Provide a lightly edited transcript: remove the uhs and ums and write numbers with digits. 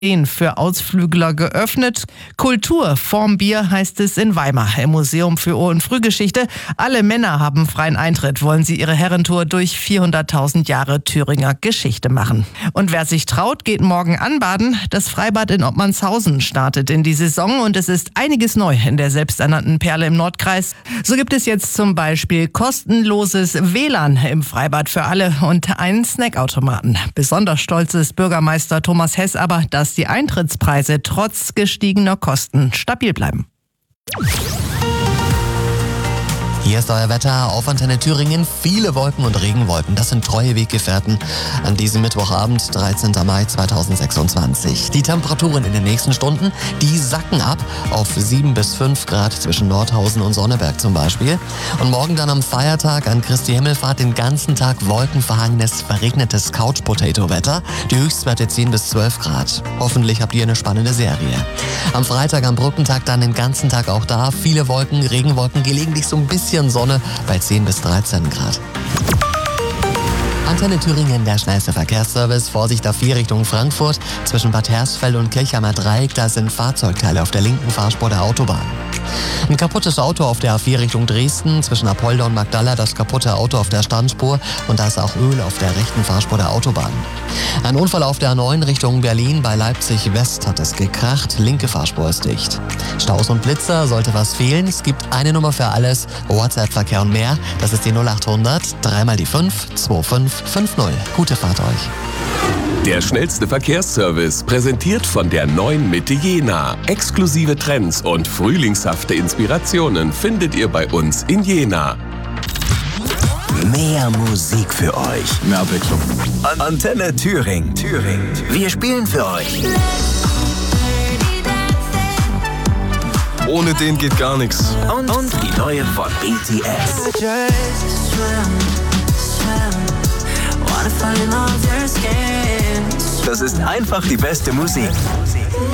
für Ausflügler geöffnet. Kultur vorm Bier heißt es in Weimar im Museum für Ur- und Frühgeschichte. Alle Männer haben freien Eintritt, wollen sie ihre Herrentour durch 400.000 Jahre Thüringer Geschichte machen. Und wer sich traut, geht morgen anbaden. Das Freibad in Ottmannshausen startet in die Saison und es ist einiges neu in der selbsternannten Perle im Nordkreis. So gibt es jetzt zum Beispiel kostenloses WLAN im Freibad für alle und einen Snackautomaten. Besonders stolz ist Bürgermeister Thomas Hess aber, dass die Eintrittspreise trotz gestiegener Kosten stabil bleiben. Hier ist euer Wetter auf Antenne Thüringen. Viele Wolken und Regenwolken. Das sind treue Weggefährten an diesem Mittwochabend, 13. Mai 2026. Die Temperaturen in den nächsten Stunden, die sacken ab auf 7 bis 5 Grad zwischen Nordhausen und Sonneberg zum Beispiel. Und morgen dann am Feiertag an Christi Himmelfahrt den ganzen Tag wolkenverhangenes, verregnetes Couch-Potato-Wetter. Die Höchstwerte 10 bis 12 Grad. Hoffentlich habt ihr eine spannende Serie. Am Freitag am Brückentag dann den ganzen Tag auch da. Viele Wolken, Regenwolken, gelegentlich so ein bisschen Sonne bei 10 bis 13 Grad. Antenne Thüringen, der schnellste Verkehrsservice. Vorsicht auf 4 Richtung Frankfurt. Zwischen Bad Hersfeld und Kirchheimer Dreieck, da sind Fahrzeugteile auf der linken Fahrspur der Autobahn. Ein kaputtes Auto auf der A4 Richtung Dresden. Zwischen Apolda und Magdala das kaputte Auto auf der Standspur. Und da ist auch Öl auf der rechten Fahrspur der Autobahn. Ein Unfall auf der A9 Richtung Berlin. Bei Leipzig West hat es gekracht. Linke Fahrspur ist dicht. Staus und Blitzer, sollte was fehlen. Es gibt eine Nummer für alles. WhatsApp-Verkehr und mehr. Das ist die 0800 3 mal die 5 2550. Gute Fahrt euch. Der schnellste Verkehrsservice, präsentiert von der neuen Mitte Jena. Exklusive Trends und frühlingshafte Inspirationen findet ihr bei uns in Jena. Mehr Musik für euch. Mehr Abwechslung. Antenne Thüringen. Wir spielen für euch. Ohne den geht gar nichts. Und die neue von BTS. Das ist einfach die beste Musik.